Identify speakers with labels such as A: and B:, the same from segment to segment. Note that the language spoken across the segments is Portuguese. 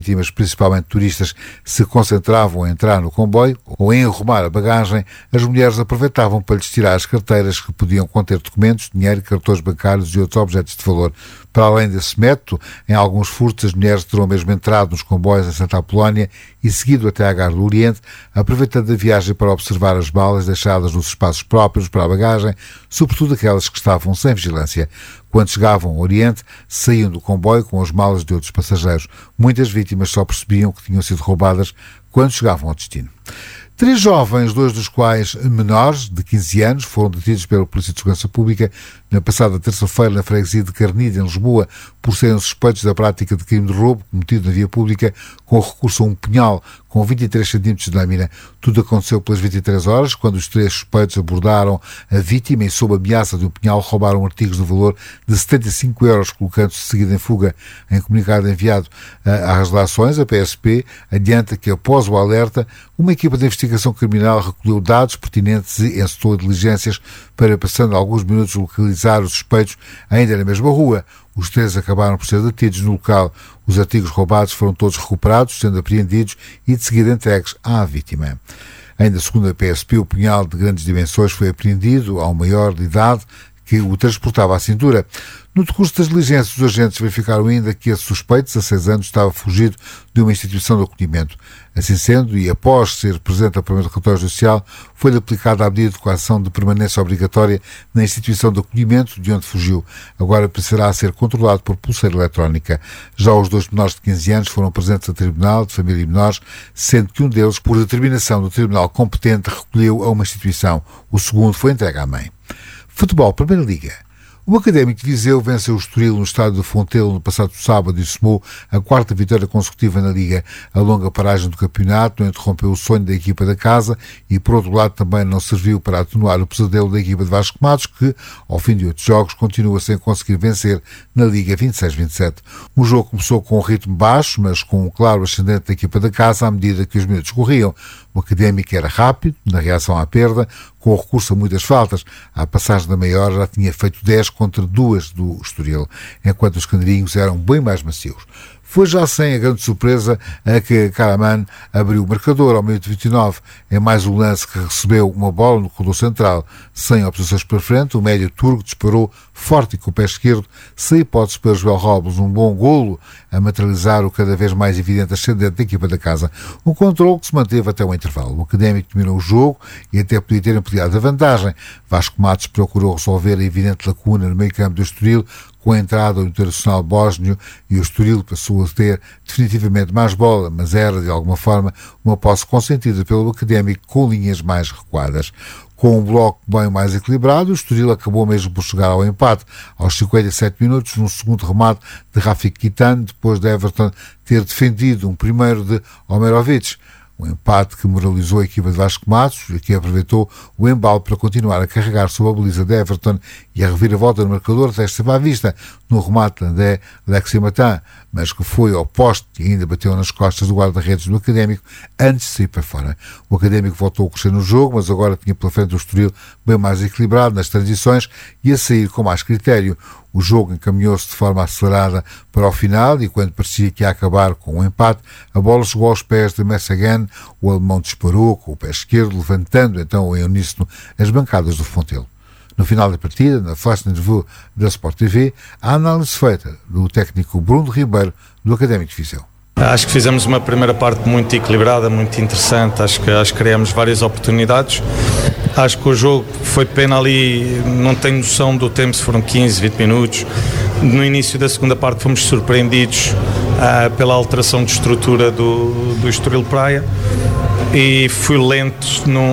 A: vítimas, principalmente turistas, se concentravam a entrar no comboio ou em arrumar a bagagem, as mulheres aproveitavam para lhes tirar as carteiras que podiam conter documentos, dinheiro, cartões bancários e outros objetos de valor. Para além desse método, em alguns furtos, as mulheres terão mesmo entrado nos comboios em Santa Apolónia e seguido até à Gare do Oriente, aproveitando a viagem para observar as balas deixadas nos espaços próprios para a bagagem, sobretudo aquelas que estavam sem vigilância. Quando chegavam ao Oriente, saíam do comboio com as malas de outros passageiros. Muitas vítimas só percebiam que tinham sido roubadas quando chegavam ao destino. 3 jovens, 2 dos quais menores, de 15 anos, foram detidos pela Polícia de Segurança Pública na passada terça-feira na freguesia de Carnide, em Lisboa, por serem suspeitos da prática de crime de roubo cometido na via pública com recurso a um punhal com 23 centímetros de lâmina. Tudo aconteceu pelas 23 horas, quando os 3 suspeitos abordaram a vítima e, sob ameaça de um punhal, roubaram artigos do valor de 75 euros, colocando-se de seguida em fuga. Em comunicado enviado às relações, a PSP adianta que, após o alerta, uma equipa de investigação criminal recolheu dados pertinentes e encetou diligências para, passando alguns minutos, localizar os suspeitos ainda na mesma rua. Os 3 acabaram por ser detidos no local. Os artigos roubados foram todos recuperados, sendo apreendidos e de seguida entregues à vítima. Ainda segundo a PSP, o punhal de grandes dimensões foi apreendido ao maior de idade que o transportava à cintura. No decurso das diligências, os agentes verificaram ainda que esse suspeito, de 16 anos, estava fugido de uma instituição de acolhimento. Assim sendo, e após ser presente ao primeiro relatório judicial, foi-lhe aplicada a medida de coação de permanência obrigatória na instituição de acolhimento de onde fugiu. Agora precisará a ser controlado por pulseira eletrónica. Já os 2 menores de 15 anos foram presentes a Tribunal de Família e Menores, sendo que um deles, por determinação do Tribunal competente, recolheu a uma instituição. O segundo foi entregue à mãe. Futebol, Primeira Liga. O Académico de Viseu venceu o Estoril no estádio do Fontelo no passado sábado e somou a 4ª vitória consecutiva na Liga. A longa paragem do campeonato não interrompeu o sonho da equipa da casa e, por outro lado, também não serviu para atenuar o pesadelo da equipa de Vasco Matos, que, ao fim de 8 jogos, continua sem conseguir vencer na Liga 26-27. O jogo começou com um ritmo baixo, mas com um claro ascendente da equipa da casa à medida que os minutos corriam. O Académico era rápido na reação à perda, com recurso a muitas faltas. À passagem da meia hora já tinha feito 10 contra 2 do Estoril, enquanto os canarinhos eram bem mais macios. Foi já sem a grande surpresa a que Karaman abriu o marcador ao minuto 29, em mais um lance que recebeu uma bola no corredor central. Sem oposições para frente, o médio turco disparou forte e com o pé esquerdo, sem hipótese para Joel Robles, um bom golo a materializar o cada vez mais evidente ascendente da equipa da casa. Um controle que se manteve até o intervalo. O Académico dominou o jogo e até podia ter ampliado a vantagem. Vasco Matos procurou resolver a evidente lacuna no meio-campo do Estoril, com a entrada do internacional bósnio, e o Estoril passou a ter definitivamente mais bola, mas era, de alguma forma, uma posse consentida pelo Académico com linhas mais recuadas. Com um bloco bem mais equilibrado, o Estoril acabou mesmo por chegar ao empate aos 57 minutos, num segundo remate de Rafik Kitano, depois de Everton ter defendido um primeiro de Omerovic. Um empate que moralizou a equipa de Vasco Matos, que aproveitou o embalo para continuar a carregar sob a baliza de Everton, e a reviravolta no marcador até esteve à vista no remate de André Leximatin, mas que foi ao poste e ainda bateu nas costas do guarda-redes do Académico antes de sair para fora. O Académico voltou a crescer no jogo, mas agora tinha pela frente o Estoril bem mais equilibrado nas transições e a sair com mais critério. O jogo encaminhou-se de forma acelerada para o final e, quando parecia que ia acabar com um empate, a bola chegou aos pés de Messagan. O alemão disparou com o pé esquerdo, levantando então em uníssono as bancadas do Fontelo. No final da partida, na flash interview da Sport TV, a análise feita do técnico Bruno Ribeiro, do Académico de Viseu.
B: Acho que fizemos uma primeira parte muito equilibrada, muito interessante. Acho que criamos várias oportunidades. Acho que o jogo foi pena ali, não tenho noção do tempo, se foram 15, 20 minutos. No início da segunda parte fomos surpreendidos pela alteração de estrutura do Estoril Praia. E fui lento,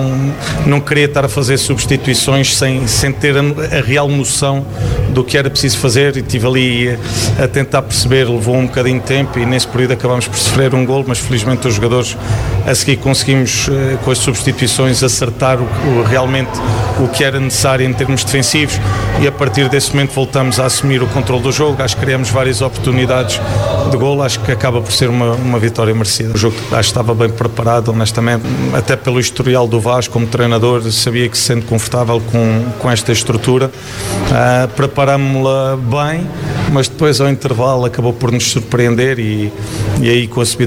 B: não queria estar a fazer substituições sem ter a real noção do que era preciso fazer, e estive ali a tentar perceber. Levou um bocadinho de tempo e nesse período acabámos por sofrer um golo, mas felizmente os jogadores a seguir conseguimos, com as substituições, acertar realmente o que era necessário em termos defensivos, e a partir desse momento voltamos a assumir o controle do jogo. Acho que criamos várias oportunidades de golo, acho que acaba por ser uma vitória merecida. O jogo acho que estava bem preparado, honestamente, até pelo historial do Vasco como treinador, sabia que se sente confortável com esta estrutura. Preparado preparámos-la bem, mas depois ao intervalo acabou por nos surpreender e aí com a subida